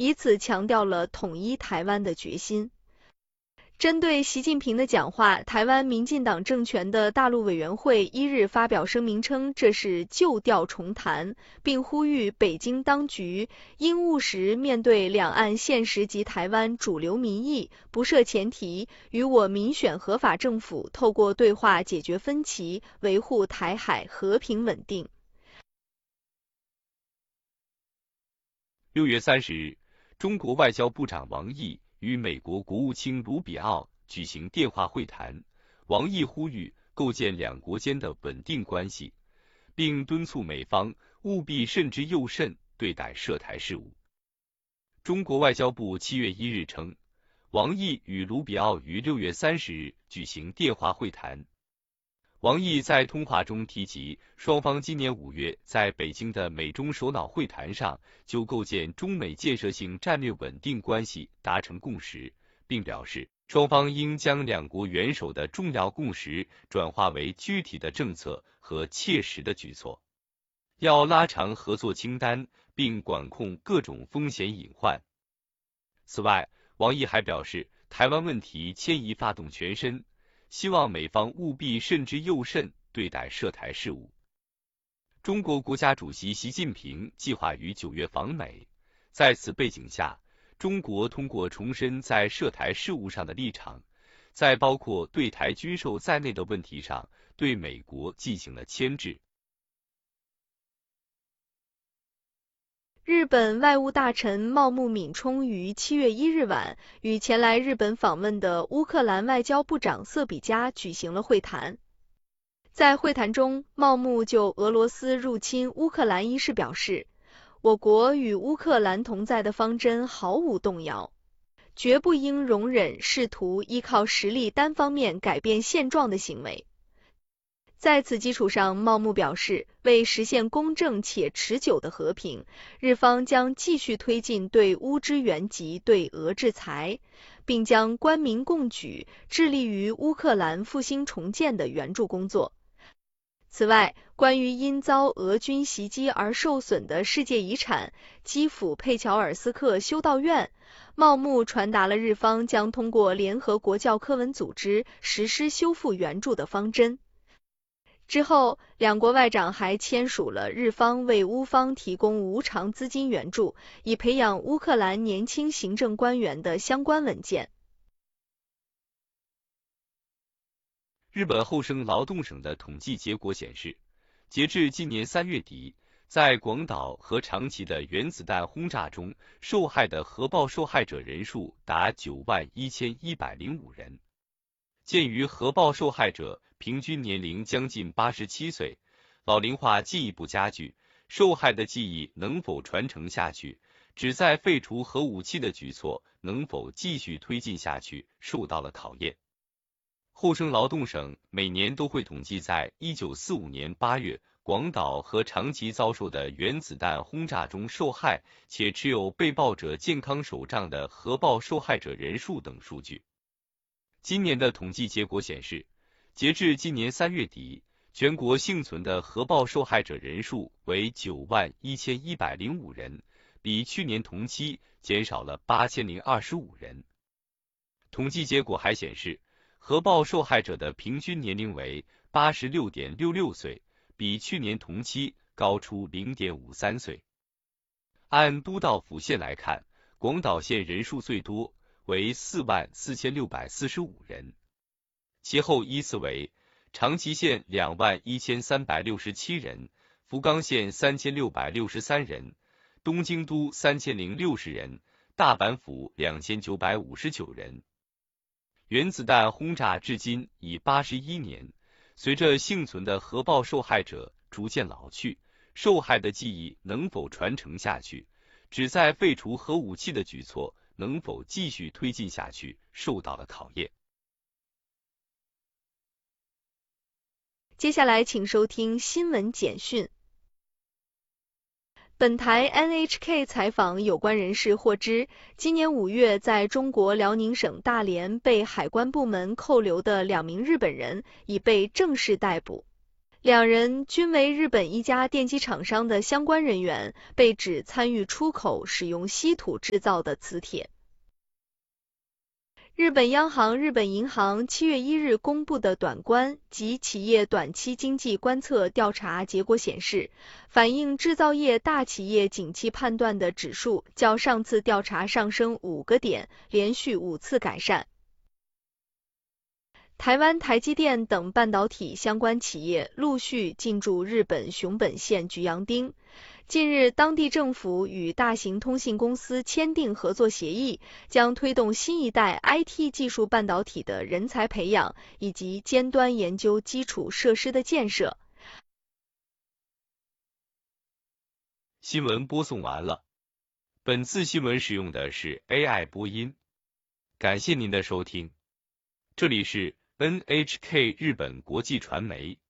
以此强调了统一台湾的决心。针对习近平的讲话，台湾民进党政权的大陆委员会1日发表声明称，这是旧调重弹，并呼吁北京当局应务实面对两岸现实及台湾主流民意，不设前提，与我民选合法政府透过对话解决分歧，维护台海和平稳定。 6月30日，中国外交部长王毅与美国国务卿卢比奥举行电话会谈，王毅呼吁构建两国间的稳定关系，并敦促美方务必慎之又慎对待涉台事务。中国外交部7月1日称，王毅与卢比奥于6月30日举行电话会谈。王毅在通话中提及，双方今年5月在北京的美中首脑会谈上就构建中美建设性战略稳定关系达成共识，并表示双方应将两国元首的重要共识转化为具体的政策和切实的举措，要拉长合作清单，并管控各种风险隐患。此外，王毅还表示，台湾问题牵一发动全身，希望美方务必慎之又慎对待涉台事务。中国国家主席习近平计划于9月访美，在此背景下，中国通过重申在涉台事务上的立场，在包括对台军售在内的问题上对美国进行了牵制。 日本外务大臣茂木敏充于7月1日晚与前来日本访问的乌克兰外交部长瑟比加举行了会谈。在会谈中，茂木就俄罗斯入侵乌克兰一事表示，我国与乌克兰同在的方针毫无动摇，绝不应容忍试图依靠实力单方面改变现状的行为。在此基础上，茂木表示，为实现公正且持久的和平，日方将继续推进对乌支援及对俄制裁，并将官民共举，致力于乌克兰复兴重建的援助工作。此外，关于因遭俄军袭击而受损的世界遗产基辅佩乔尔斯克修道院，茂木传达了日方将通过联合国教科文组织实施修复援助的方针。之后，两国外长还签署了日方为乌方提供无偿资金援助，以培养乌克兰年轻行政官员的相关文件。 日本厚生劳动省的统计结果显示，截至今年3月底，在广岛和长崎的原子弹轰炸中受害的核爆受害者人数达91105人。鉴于核爆受害者平均年龄将近87岁，老龄化进一步加剧，受害的记忆能否传承下去，旨在废除核武器的举措能否继续推进下去，受到了考验。厚生劳动省每年都会统计在1945年8月广岛和长崎遭受的原子弹轰炸中受害且持有被爆者健康手账的核爆受害者人数等数据。今年的统计结果显示，截至今年3月底，全国幸存的核爆受害者人数为91105人，比去年同期减少了8025人。统计结果还显示，核爆受害者的平均年龄为86.66岁，比去年同期高出 0.53岁。按都道府县来看，广岛县人数最多，为44645人，其后依次为长崎县21367人，福冈县3663人，东京都3060人，大阪府2959人。原子弹轰炸至今已81年，随着幸存的核爆受害者逐渐老去，受害的记忆能否传承下去，旨在废除核武器的举措能否继续推进下去，受到了考验。 接下来请收听新闻简讯。本台 NHK 采访有关人士获知，今年5月在中国辽宁省大连被海关部门扣留的2名日本人已被正式逮捕。 两人均为日本一家电机厂商的相关人员，被指参与出口使用稀土制造的磁铁。日本央行、日本银行7月1日公布的短观及企业短期经济观测调查结果显示，反映制造业大企业景气判断的指数较上次调查上升5个点，连续5次改善。台湾台积电等半导体相关企业陆续进驻日本熊本县菊阳町。近日，当地政府与大型通信公司签订合作协议，将推动新一代 IT 技术半导体的人才培养以及尖端研究基础设施的建设。 新闻播送完了。本次新闻使用的是 AI 播音，感谢您的收听。这里是 NHK 日本国际传媒。